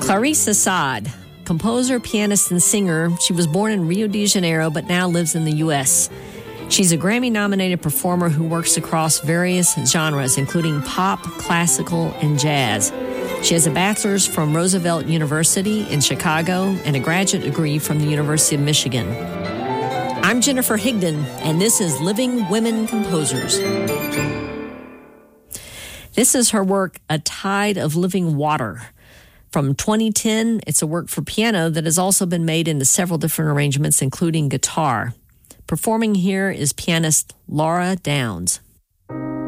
Clarissa Saad, composer, pianist, and singer. She was born in Rio de Janeiro, but now lives in the U.S. She's a Grammy-nominated performer who works across various genres, including pop, classical, and jazz. She has a bachelor's from Roosevelt University in Chicago and a graduate degree from the University of Michigan. I'm Jennifer Higdon, and this is Living Women Composers. This is her work, A Tide of Living Water. From 2010, it's a work for piano that has also been made into several different arrangements, including guitar. Performing here is pianist Laura Downs.